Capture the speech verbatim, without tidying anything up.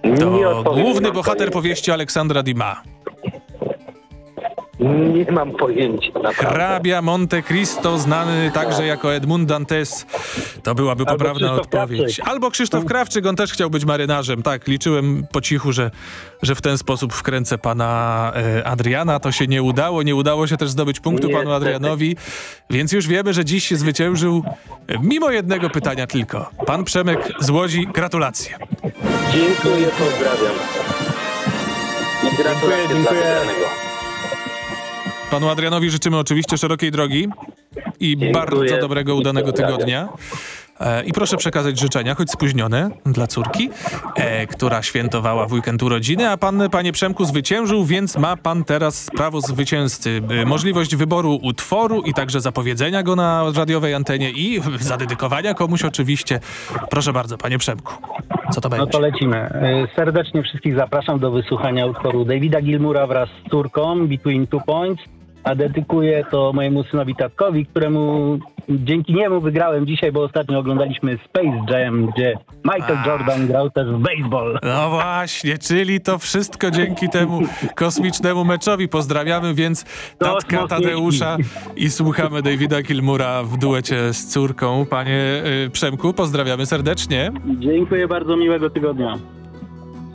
Nie To odpowiem, główny nie mam bohater pojęcia. powieści Aleksandra Dumas. Nie mam pojęcia, naprawdę. Hrabia Monte Cristo, znany także jako Edmund Dantes. To byłaby Albo poprawna Krzysztof odpowiedź. Krawczyk. Albo Krzysztof Krawczyk, on też chciał być marynarzem. Tak, liczyłem po cichu, że, że w ten sposób wkręcę pana e, Adriana. To się nie udało. Nie udało się też zdobyć punktu panu Niestety. Adrianowi. Więc już wiemy, że dziś się zwyciężył e, mimo jednego pytania tylko. Pan Przemek z Łodzi, gratulacje. Dziękuję, pozdrawiam. I gratulacje dla dziękuję. wygranego. Panu Adrianowi życzymy oczywiście szerokiej drogi i Dziękuję. bardzo dobrego, udanego Pozdrawiam. tygodnia. E, I proszę przekazać życzenia, choć spóźnione, dla córki, e, która świętowała w weekend urodziny, a pan, panie Przemku, zwyciężył, więc ma pan teraz prawo zwycięzcy. E, możliwość wyboru utworu i także zapowiedzenia go na radiowej antenie i zadedykowania komuś oczywiście. Proszę bardzo, panie Przemku. Co to No będzie? to lecimy. Y, Serdecznie wszystkich zapraszam do wysłuchania utworu Davida Gilmoura wraz z córką Between Two Points, a dedykuję to mojemu synowi Tatkowi, któremu dzięki niemu wygrałem dzisiaj, bo ostatnio oglądaliśmy Space Jam, gdzie Michael Ach. Jordan grał też w baseball. No właśnie, czyli to wszystko dzięki temu kosmicznemu meczowi. Pozdrawiamy więc tatka mocniejsi. Tadeusza i słuchamy Davida Gilmoura w duecie z córką. Panie y, Przemku, pozdrawiamy serdecznie. Dziękuję bardzo, miłego tygodnia.